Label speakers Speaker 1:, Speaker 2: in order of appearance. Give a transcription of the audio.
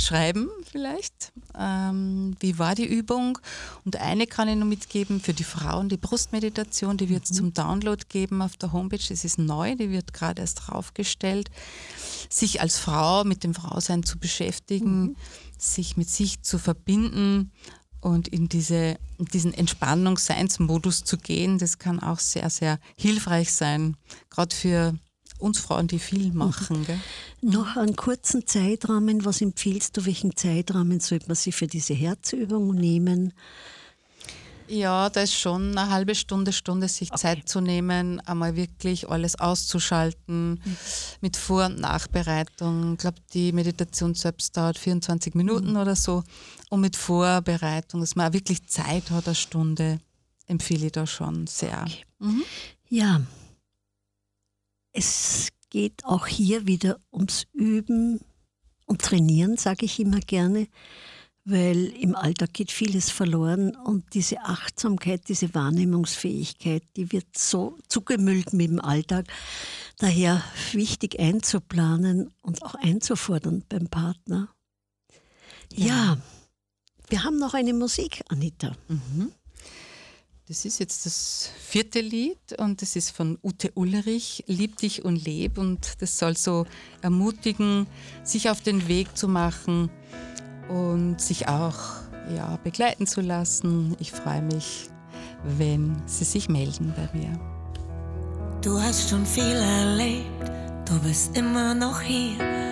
Speaker 1: schreiben vielleicht. Wie war die Übung? Und eine kann ich noch mitgeben für die Frauen, die Brustmeditation, die wird es zum Download geben auf der Homepage. Das ist neu, die wird gerade erst draufgestellt. Sich als Frau mit dem Frausein zu beschäftigen, sich mit sich zu verbinden und in diesen Entspannungs-Seinsmodus zu gehen, das kann auch sehr, sehr hilfreich sein, gerade für uns Frauen, die viel machen. Gell?
Speaker 2: Noch einen kurzen Zeitrahmen, was empfiehlst du, welchen Zeitrahmen sollte man sich für diese Herzübung nehmen?
Speaker 1: Ja, da ist schon eine halbe Stunde sich Zeit zu nehmen, einmal wirklich alles auszuschalten mit Vor- und Nachbereitung. Ich glaube, die Meditation selbst dauert 24 Minuten oder so. Und mit Vorbereitung, dass man auch wirklich Zeit hat, eine Stunde, empfehle ich da schon sehr.
Speaker 2: Okay. Ja, es geht auch hier wieder ums Üben und Trainieren, sage ich immer gerne, weil im Alltag geht vieles verloren und diese Achtsamkeit, diese Wahrnehmungsfähigkeit, die wird so zugemüllt mit dem Alltag. Daher wichtig einzuplanen und auch einzufordern beim Partner. Ja, wir haben noch eine Musik, Anita.
Speaker 1: Das ist jetzt das 4. Lied und das ist von Ute Ullrich, Lieb dich und leb, und das soll so ermutigen, sich auf den Weg zu machen und sich auch begleiten zu lassen. Ich freue mich, wenn Sie sich melden bei mir.
Speaker 3: Du hast schon viel erlebt, du bist immer noch hier